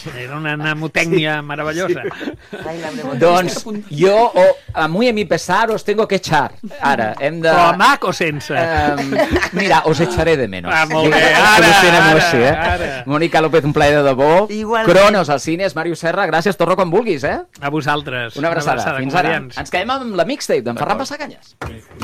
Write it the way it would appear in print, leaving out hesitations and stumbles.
Era una mnemotècnia meravellosa. Doncs jo, a muy a mi pesar, os tengo que echar. Ara, hem de... Però amb H o sense? Mira, os echaré de menos. Molt bé, ara. Mónica López, un plaer de debò. Igualment. Cronos als cines, Màrius Serra, gràcies, torno quan vulguis, eh? A vosaltres. Una abraçada. Fins ara. comedians. Ens quedem amb la mixtape d'en Ferran Passacanyes.